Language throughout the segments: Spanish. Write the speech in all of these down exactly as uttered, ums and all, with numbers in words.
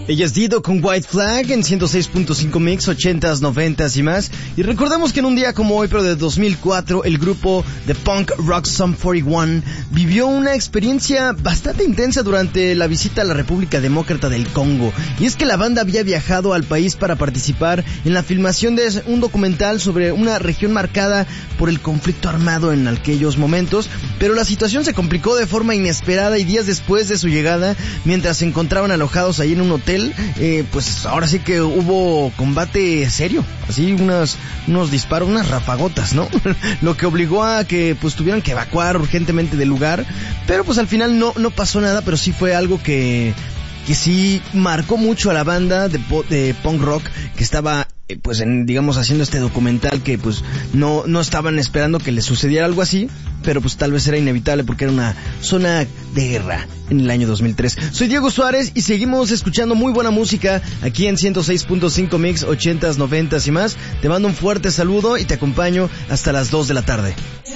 Ella es Dido con White Flag en ciento seis punto cinco Mix, ochentas, noventas y más. Y recordemos que en un día como hoy, pero de dos mil cuatro, el grupo de punk rock Sum cuarenta y uno vivió una experiencia bastante intensa durante la visita a la República Demócrata del Congo. Y es que la banda había viajado al país para participar en la filmación de un documental sobre una región marcada por el conflicto armado en aquellos momentos, pero la situación se complicó de forma inesperada y días después de su llegada, mientras se encontraban alojados ahí en un hotel, Eh, pues ahora sí que hubo combate serio, así unas, unos disparos, unas rafagotas, ¿no? Lo que obligó a que pues tuvieran que evacuar urgentemente del lugar, pero pues al final no, no pasó nada, pero sí fue algo que, que sí marcó mucho a la banda de, de punk rock que estaba pues en, digamos, haciendo este documental, que pues no, no estaban esperando que les sucediera algo así, pero pues tal vez era inevitable porque era una zona de guerra en el año dos mil tres. Soy Diego Suárez y seguimos escuchando muy buena música aquí en ciento seis punto cinco Mix, ochentas, noventas y más. Te mando un fuerte saludo y te acompaño hasta las dos de la tarde.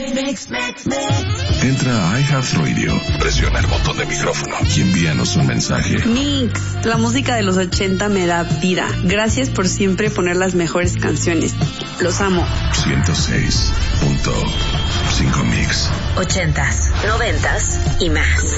Entra a iHeartRadio, presiona el botón de micrófono y envíanos un mensaje. Mix, la música de los ochenta me da vida. Gracias por siempre poner las mejores canciones. Los amo. ciento seis punto cinco Mix. Ochentas, noventas y más.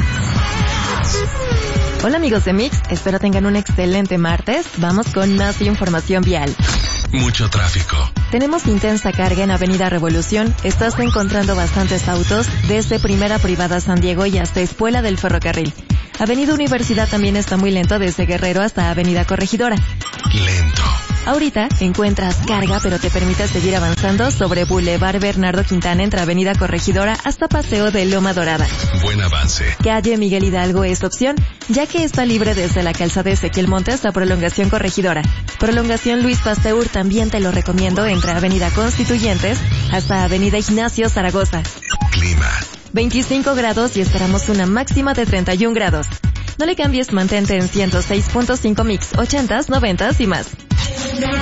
Hola amigos de Mix, espero tengan un excelente martes. Vamos con más información vial. Mucho tráfico. Tenemos intensa carga en Avenida Revolución. Estás encontrando bastantes autos desde Primera Privada San Diego y hasta Espuela del Ferrocarril. Avenida Universidad también está muy lento desde Guerrero hasta Avenida Corregidora. Lento. Ahorita encuentras carga, pero te permite seguir avanzando sobre Boulevard Bernardo Quintana entre Avenida Corregidora hasta Paseo de Loma Dorada. Buen avance. Calle Miguel Hidalgo es opción, ya que está libre desde la calzada de Ezequiel Montes a Prolongación Corregidora. Prolongación Luis Pasteur también te lo recomiendo entre Avenida Constituyentes hasta Avenida Ignacio Zaragoza. Clima. veinticinco grados y esperamos una máxima de treinta y un grados. No le cambies, mantente en ciento seis punto cinco Mix, ochentas, noventas y más.